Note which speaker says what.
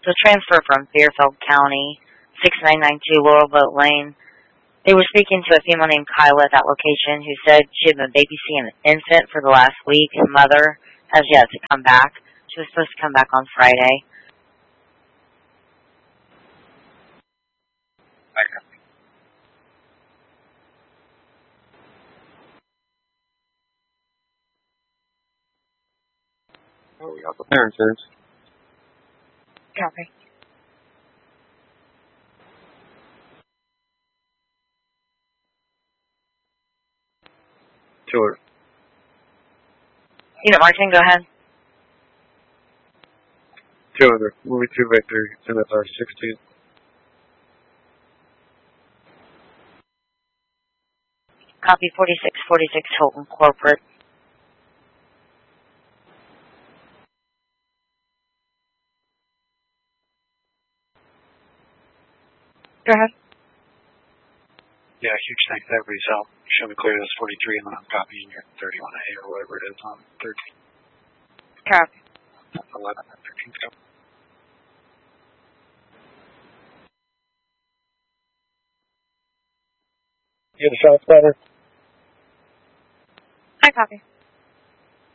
Speaker 1: So transfer from Fairfield County, 6992 Laurelville Lane. They were speaking to a female named Kyla at that location who said she had been babysitting an infant for the last week. Her mother has yet to come back. She was supposed to come back on Friday.
Speaker 2: Oh, we got the parents in.
Speaker 1: Copy.
Speaker 2: Sure.
Speaker 1: Unit Martin, go ahead.
Speaker 2: 200. Moving to Victor. MSR 16.
Speaker 1: Copy 4646 Hilton Corporate. Go ahead.
Speaker 3: Yeah, huge thanks to everybody's help. Show me clear this 43 and then I'm copying your 31A or whatever it is on 13.
Speaker 1: Copy.
Speaker 3: 11 and 13. Go.
Speaker 2: You have a shot spotter?
Speaker 1: Hi, copy.